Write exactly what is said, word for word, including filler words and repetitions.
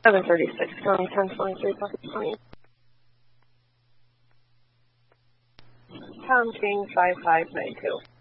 seven thirty-six, going ten twenty-three plus twenty. Tom King five five nine two.